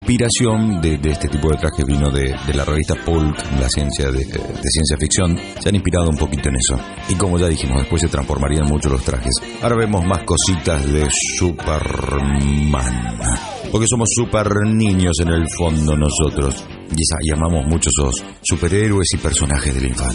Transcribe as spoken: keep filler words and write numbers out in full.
inspiración de, de este tipo de trajes vino de, de la revista Pulp, la ciencia de, de ciencia ficción. Se han inspirado un poquito en eso. Y como ya dijimos, después se transformarían mucho los trajes. Ahora vemos más cositas de Superman. Porque somos super niños en el fondo nosotros. Y, y amamos mucho esos superhéroes y personajes de la infancia.